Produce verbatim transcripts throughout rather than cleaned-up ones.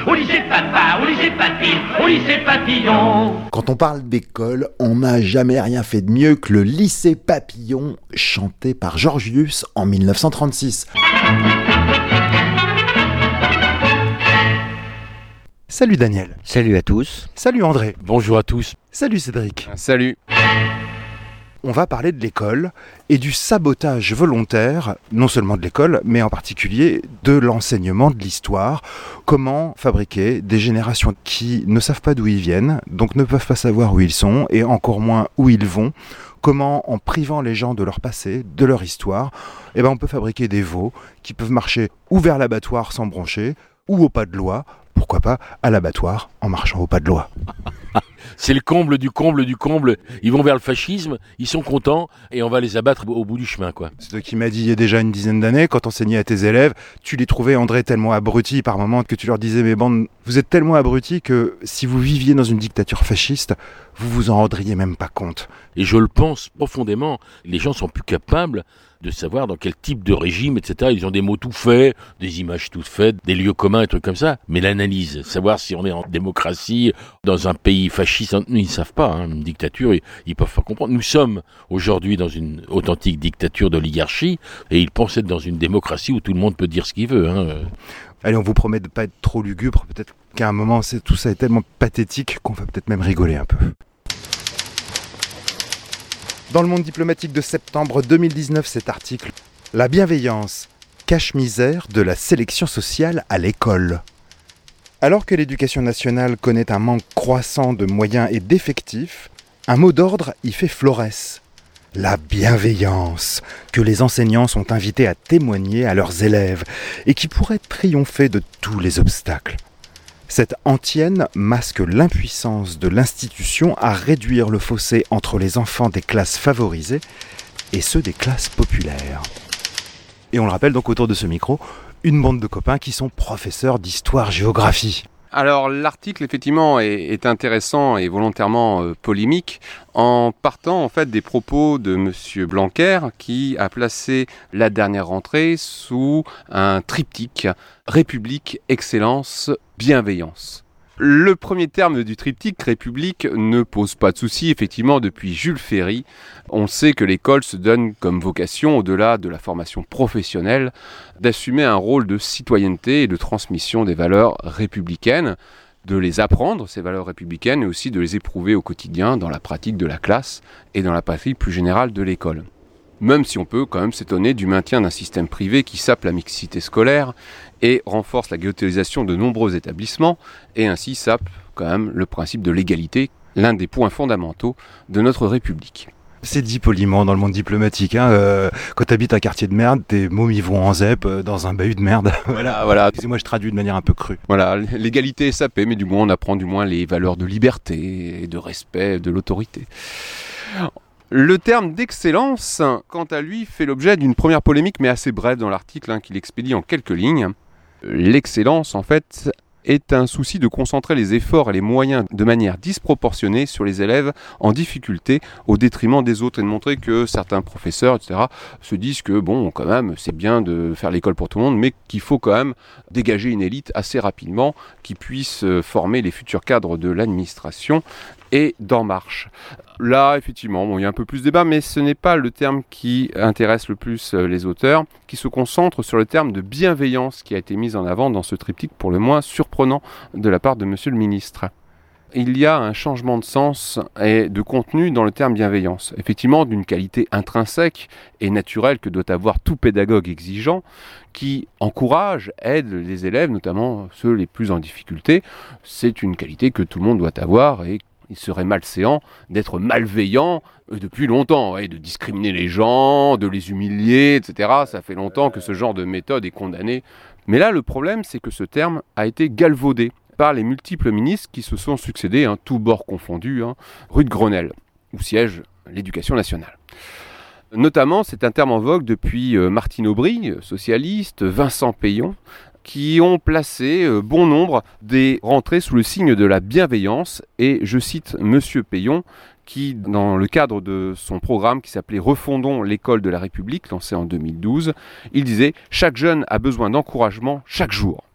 au lycée papa, au lycée papy, au lycée papillon. Quand on parle d'école, on n'a jamais rien fait de mieux que le lycée Papillon, chanté par Georgius en dix-neuf cent trente-six. Salut Daniel. Salut à tous. Salut André. Bonjour à tous. Salut Cédric. Salut. On va parler de l'école et du sabotage volontaire, non seulement de l'école, mais en particulier de l'enseignement de l'histoire. Comment fabriquer des générations qui ne savent pas d'où ils viennent, donc ne peuvent pas savoir où ils sont, et encore moins où ils vont. Comment, en privant les gens de leur passé, de leur histoire, eh ben on peut fabriquer des veaux qui peuvent marcher ou vers l'abattoir sans broncher, ou au pas de loi, pourquoi pas à l'abattoir en marchant au pas de loi. C'est le comble du comble du comble. Ils vont vers le fascisme, ils sont contents et on va les abattre au bout du chemin, quoi. C'est toi qui m'as dit il y a déjà une dizaine d'années, quand t'enseignais à tes élèves, tu les trouvais, André, tellement abrutis par moments que tu leur disais, mais bande, vous êtes tellement abrutis que si vous viviez dans une dictature fasciste, vous vous en rendriez même pas compte. Et je le pense profondément, les gens sont plus capables de savoir dans quel type de régime, et cetera. Ils ont des mots tout faits, des images toutes faites, des lieux communs, et trucs comme ça. Mais l'analyse, savoir si on est en démocratie, dans un pays fasciste, ils ne savent pas, hein, une dictature, ils ne peuvent pas comprendre. Nous sommes aujourd'hui dans une authentique dictature d'oligarchie, et ils pensent être dans une démocratie où tout le monde peut dire ce qu'il veut. Hein. Allez, on vous promet de ne pas être trop lugubre, peut-être qu'à un moment, c'est, tout ça est tellement pathétique qu'on va peut-être même rigoler un peu. Dans le Monde diplomatique de septembre deux mille dix-neuf, cet article « La bienveillance, cache-misère de la sélection sociale à l'école ». Alors que l'éducation nationale connaît un manque croissant de moyens et d'effectifs, un mot d'ordre y fait florès. La bienveillance, que les enseignants sont invités à témoigner à leurs élèves et qui pourrait triompher de tous les obstacles. Cette antienne masque l'impuissance de l'institution à réduire le fossé entre les enfants des classes favorisées et ceux des classes populaires. Et on le rappelle donc autour de ce micro, une bande de copains qui sont professeurs d'histoire-géographie. Alors l'article effectivement est, est intéressant et volontairement euh, polémique en partant en fait des propos de Monsieur Blanquer qui a placé la dernière rentrée sous un triptyque République, excellence, bienveillance. Le premier terme du triptyque République ne pose pas de souci. Effectivement, depuis Jules Ferry, on sait que l'école se donne comme vocation, au-delà de la formation professionnelle, d'assumer un rôle de citoyenneté et de transmission des valeurs républicaines, de les apprendre, ces valeurs républicaines, et aussi de les éprouver au quotidien dans la pratique de la classe et dans la pratique plus générale de l'école. Même si on peut quand même s'étonner du maintien d'un système privé qui sape la mixité scolaire et renforce la ghettoisation de nombreux établissements, et ainsi sape quand même le principe de l'égalité, l'un des points fondamentaux de notre République. C'est dit poliment dans le monde diplomatique. Hein, euh, quand tu habites un quartier de merde, tes mômes ils vont en zep euh, dans un bahut de merde. Voilà, voilà. Excusez-moi, je traduis de manière un peu crue. Voilà, l'égalité est sapée, mais du moins on apprend du moins les valeurs de liberté et de respect de l'autorité. Le terme d'excellence, quant à lui, fait l'objet d'une première polémique, mais assez brève dans l'article, hein, qu'il expédie en quelques lignes. L'excellence, en fait, est un souci de concentrer les efforts et les moyens de manière disproportionnée sur les élèves en difficulté au détriment des autres, et de montrer que certains professeurs, et cetera, se disent que, bon, quand même, c'est bien de faire l'école pour tout le monde, mais qu'il faut quand même dégager une élite assez rapidement qui puisse former les futurs cadres de l'administration et d'En Marche. Là, effectivement, bon, il y a un peu plus de débat, mais ce n'est pas le terme qui intéresse le plus les auteurs, qui se concentrent sur le terme de bienveillance qui a été mis en avant dans ce triptyque, pour le moins surprenant de la part de Monsieur le ministre. Il y a un changement de sens et de contenu dans le terme bienveillance. Effectivement, d'une qualité intrinsèque et naturelle que doit avoir tout pédagogue exigeant, qui encourage, aide les élèves, notamment ceux les plus en difficulté. C'est une qualité que tout le monde doit avoir, et il serait malséant d'être malveillant depuis longtemps, et de discriminer les gens, de les humilier, et cetera. Ça fait longtemps que ce genre de méthode est condamné. Mais là, le problème, c'est que ce terme a été galvaudé par les multiples ministres qui se sont succédés, hein, tous bords confondus, hein, rue de Grenelle, où siège l'éducation nationale. Notamment, c'est un terme en vogue depuis euh, Martine Aubry, socialiste, Vincent Peillon, qui ont placé euh, bon nombre des rentrées sous le signe de la bienveillance. Et je cite Monsieur Peillon, qui, dans le cadre de son programme qui s'appelait « Refondons l'école de la République », lancé en deux mille douze, il disait « Chaque jeune a besoin d'encouragement chaque jour ».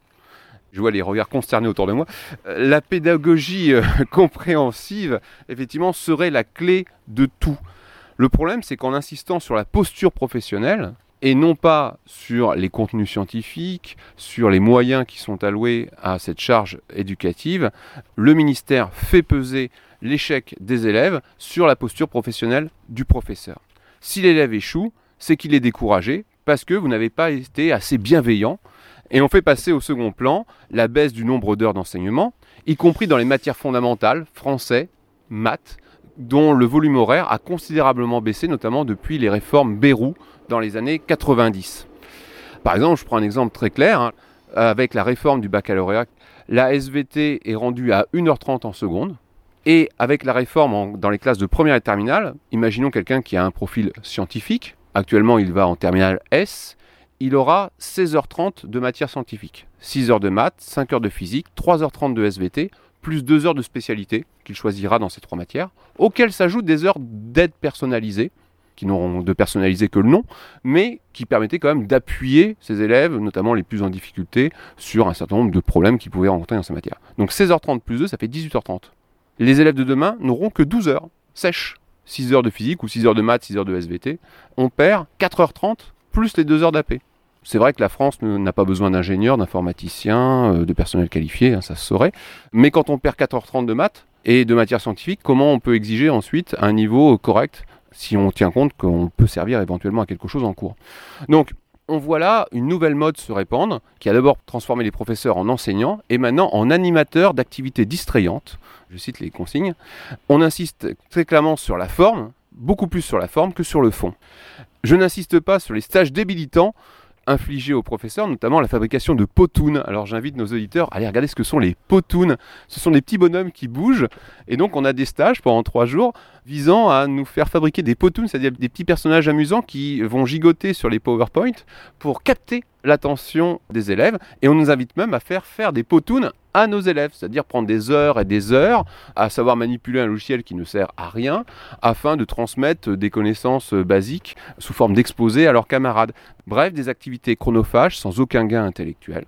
Je vois les regards consternés autour de moi. Euh, la pédagogie euh, compréhensive, effectivement, serait la clé de tout. Le problème, c'est qu'en insistant sur la posture professionnelle, et non pas sur les contenus scientifiques, sur les moyens qui sont alloués à cette charge éducative, le ministère fait peser l'échec des élèves sur la posture professionnelle du professeur. Si l'élève échoue, c'est qu'il est découragé parce que vous n'avez pas été assez bienveillant, et on fait passer au second plan la baisse du nombre d'heures d'enseignement, y compris dans les matières fondamentales, français, maths, dont le volume horaire a considérablement baissé, notamment depuis les réformes Bayrou dans les années quatre-vingt-dix. Par exemple, je prends un exemple très clair, hein, avec la réforme du baccalauréat, la S V T est rendue à une heure trente en seconde, et avec la réforme en, dans les classes de première et terminale, imaginons quelqu'un qui a un profil scientifique, actuellement il va en terminale S, il aura seize heures trente de matière scientifique, six heures de maths, cinq heures de physique, trois heures trente de S V T, plus deux heures de spécialité qu'il choisira dans ces trois matières, auxquelles s'ajoutent des heures d'aide personnalisée, qui n'auront de personnalisé que le nom, mais qui permettaient quand même d'appuyer ces élèves, notamment les plus en difficulté, sur un certain nombre de problèmes qu'ils pouvaient rencontrer dans ces matières. Donc seize heures trente plus deux, ça fait dix-huit heures trente. Les élèves de demain n'auront que douze heures, sèches, six heures de physique ou six heures de maths, six heures de S V T. On perd quatre heures trente plus les deux heures d'A P. C'est vrai que la France n'a pas besoin d'ingénieurs, d'informaticiens, de personnel qualifié, hein, ça se saurait. Mais quand on perd quatre heures trente de maths et de matière scientifique, comment on peut exiger ensuite un niveau correct si on tient compte qu'on peut servir éventuellement à quelque chose en cours. Donc, on voit là une nouvelle mode se répandre, qui a d'abord transformé les professeurs en enseignants, et maintenant en animateurs d'activités distrayantes. Je cite les consignes. On insiste très clairement sur la forme, beaucoup plus sur la forme que sur le fond. Je n'insiste pas sur les stages débilitants infligés aux professeurs, notamment la fabrication de potounes. Alors j'invite nos auditeurs à aller regarder ce que sont les potounes. Ce sont des petits bonhommes qui bougent, et donc on a des stages pendant trois jours visant à nous faire fabriquer des potounes, c'est-à-dire des petits personnages amusants qui vont gigoter sur les PowerPoint pour capter l'attention des élèves, et on nous invite même à faire faire des potounes à nos élèves, c'est-à-dire prendre des heures et des heures à savoir manipuler un logiciel qui ne sert à rien afin de transmettre des connaissances basiques sous forme d'exposés à leurs camarades. Bref, des activités chronophages sans aucun gain intellectuel.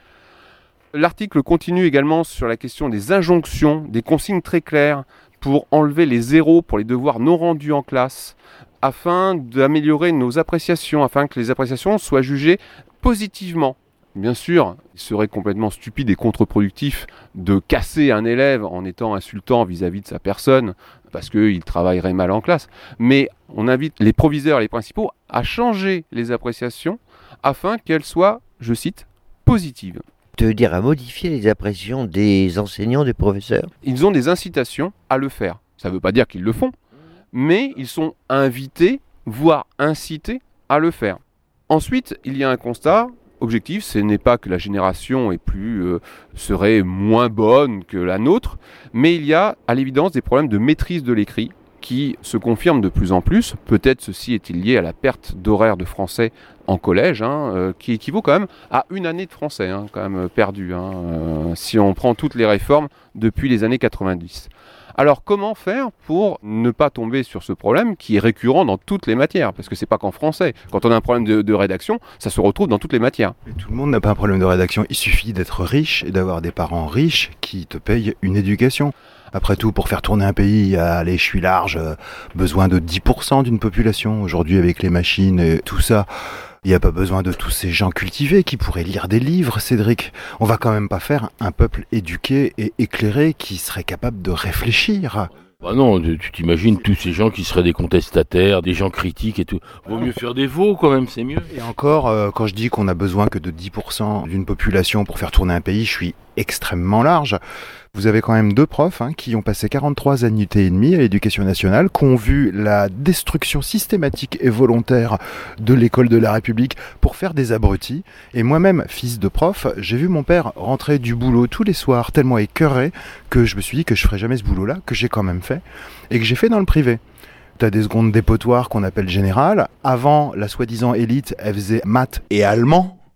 L'article continue également sur la question des injonctions, des consignes très claires pour enlever les zéros pour les devoirs non rendus en classe, afin d'améliorer nos appréciations, afin que les appréciations soient jugées positivement. Bien sûr, il serait complètement stupide et contre-productif de casser un élève en étant insultant vis-à-vis de sa personne parce qu'il travaillerait mal en classe. Mais on invite les proviseurs et les principaux à changer les appréciations afin qu'elles soient, je cite, positives. Tu veux dire à modifier les appréciations des enseignants, des professeurs ? Ils ont des incitations à le faire. Ça ne veut pas dire qu'ils le font, mais ils sont invités, voire incités à le faire. Ensuite, il y a un constat objectif, ce n'est pas que la génération est plus, euh, serait moins bonne que la nôtre, mais il y a à l'évidence des problèmes de maîtrise de l'écrit qui se confirment de plus en plus. Peut-être ceci est-il lié à la perte d'horaire de français en collège, hein, euh, qui équivaut quand même à une année de français, hein, quand même perdu, hein, euh, si on prend toutes les réformes depuis les années quatre-vingt-dix. Alors comment faire pour ne pas tomber sur ce problème qui est récurrent dans toutes les matières ? Parce que c'est pas qu'en français. Quand on a un problème de, de rédaction, ça se retrouve dans toutes les matières. Mais tout le monde n'a pas un problème de rédaction. Il suffit d'être riche et d'avoir des parents riches qui te payent une éducation. Après tout, pour faire tourner un pays, allez, je suis large, euh, besoin de dix pour cent d'une population. Aujourd'hui, avec les machines et tout ça, il n'y a pas besoin de tous ces gens cultivés qui pourraient lire des livres, Cédric. On va quand même pas faire un peuple éduqué et éclairé qui serait capable de réfléchir. Bah non, tu t'imagines tous ces gens qui seraient des contestataires, des gens critiques et tout. Vaut mieux faire des veaux quand même, c'est mieux. Et encore, euh, quand je dis qu'on a besoin que de dix pour cent d'une population pour faire tourner un pays, je suis extrêmement large. Vous avez quand même deux profs hein, qui ont passé quarante-trois annuités et demie à l'éducation nationale, qui ont vu la destruction systématique et volontaire de l'école de la République pour faire des abrutis. Et moi-même, fils de prof, j'ai vu mon père rentrer du boulot tous les soirs tellement écœuré que je me suis dit que je ferais jamais ce boulot-là, que j'ai quand même fait, et que j'ai fait dans le privé. T'as des secondes dépotoirs qu'on appelle générales. Avant, la soi-disant élite, elle faisait maths et allemand.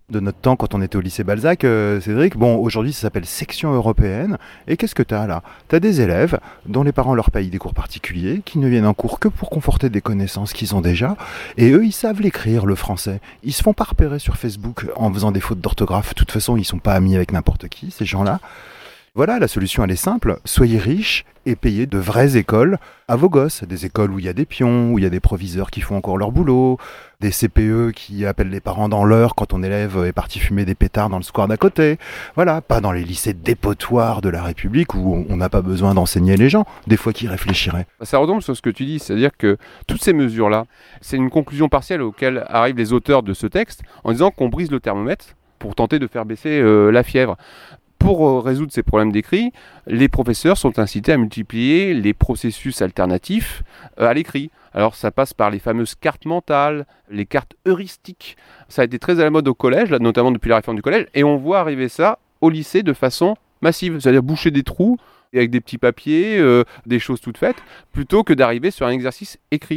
de notre temps quand on était au lycée Balzac, euh, Cédric. Bon, aujourd'hui ça s'appelle section européenne. Et qu'est-ce que t'as là? T'as des élèves dont les parents leur payent des cours particuliers, qui ne viennent en cours que pour conforter des connaissances qu'ils ont déjà. Et eux, ils savent l'écrire, le français. Ils se font pas repérer sur Facebook en faisant des fautes d'orthographe. De toute façon, ils sont pas amis avec n'importe qui, ces gens-là. Voilà, la solution elle est simple, soyez riches et payez de vraies écoles à vos gosses, des écoles où il y a des pions, où il y a des proviseurs qui font encore leur boulot, des C P E qui appellent les parents dans l'heure quand ton élève est parti fumer des pétards dans le square d'à côté. Voilà, pas dans les lycées dépotoirs de la République où on n'a pas besoin d'enseigner les gens, des fois qui réfléchiraient. Ça retombe sur ce que tu dis, c'est-à-dire que toutes ces mesures-là, c'est une conclusion partielle auquel arrivent les auteurs de ce texte en disant qu'on brise le thermomètre pour tenter de faire baisser euh, la fièvre. Pour résoudre ces problèmes d'écrit, les professeurs sont incités à multiplier les processus alternatifs à l'écrit. Alors ça passe par les fameuses cartes mentales, les cartes heuristiques. Ça a été très à la mode au collège, là, notamment depuis la réforme du collège, et on voit arriver ça au lycée de façon massive, c'est-à-dire boucher des trous avec des petits papiers, euh, des choses toutes faites, plutôt que d'arriver sur un exercice écrit.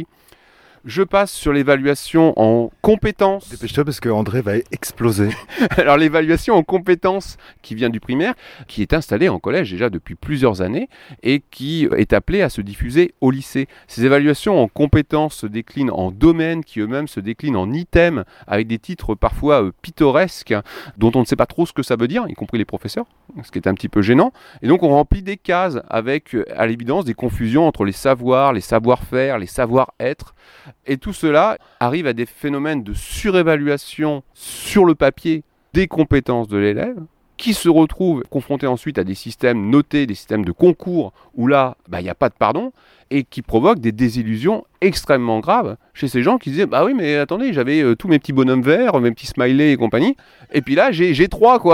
Je passe sur l'évaluation en compétences. Dépêche-toi parce que André va exploser. Alors l'évaluation en compétences qui vient du primaire, qui est installée en collège déjà depuis plusieurs années et qui est appelée à se diffuser au lycée. Ces évaluations en compétences se déclinent en domaines qui eux-mêmes se déclinent en items avec des titres parfois euh, pittoresques dont on ne sait pas trop ce que ça veut dire, y compris les professeurs, ce qui est un petit peu gênant. Et donc on remplit des cases avec à l'évidence des confusions entre les savoirs, les savoir-faire, les savoir-être. Et tout cela arrive à des phénomènes de surévaluation sur le papier des compétences de l'élève, qui se retrouve confronté ensuite à des systèmes notés, des systèmes de concours, où là, bah, il n'y a pas de pardon, et qui provoquent des désillusions extrêmement graves chez ces gens qui disaient « Bah oui, mais attendez, j'avais euh, tous mes petits bonhommes verts, mes petits smileys et compagnie, et puis là, j'ai, j'ai trois, quoi. »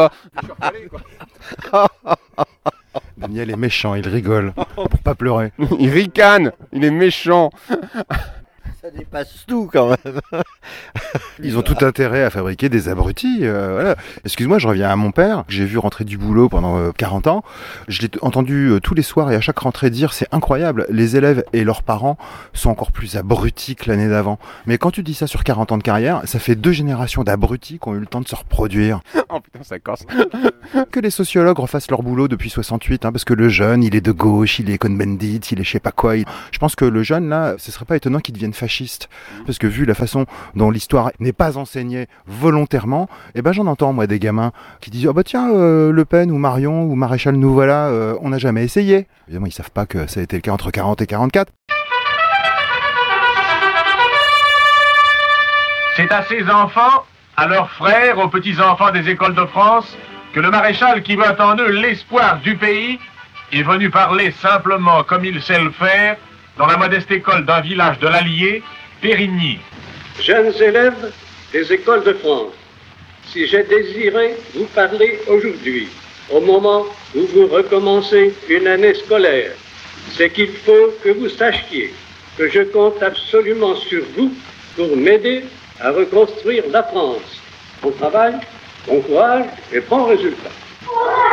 Daniel est méchant, il rigole, pour pas pleurer. Il ricane, il est méchant. Ça dépasse tout quand même. Ils ont tout intérêt à fabriquer des abrutis. Euh, voilà. Excuse-moi, je reviens à mon père. J'ai vu rentrer du boulot pendant euh, quarante ans. Je l'ai entendu euh, tous les soirs et à chaque rentrée dire c'est incroyable. Les élèves et leurs parents sont encore plus abrutis que l'année d'avant. Mais quand tu dis ça sur quarante ans de carrière, ça fait deux générations d'abrutis qui ont eu le temps de se reproduire. Oh putain, ça casse. Que les sociologues refassent leur boulot depuis soixante-huit, hein, parce que le jeune, il est de gauche, il est Cohn-Bendit, il est je sais pas quoi. Il... Je pense que le jeune, là, ce serait pas étonnant qu'il devienne fasciste. Parce que vu la façon dont l'histoire n'est pas enseignée volontairement, eh ben j'en entends moi des gamins qui disent « Oh bah tiens, euh, Le Pen ou Marion ou Maréchal nous voilà, euh, on n'a jamais essayé ». Évidemment, ils savent pas que ça a été le cas entre quarante et quarante-quatre. C'est à ces enfants, à leurs frères, aux petits-enfants des écoles de France, que le maréchal qui voit en eux l'espoir du pays est venu parler simplement comme il sait le faire dans la modeste école d'un village de l'Allier, Périgny. Jeunes élèves des écoles de France, si j'ai désiré vous parler aujourd'hui, au moment où vous recommencez une année scolaire, c'est qu'il faut que vous sachiez que je compte absolument sur vous pour m'aider à reconstruire la France. Bon travail, bon courage et bon résultat.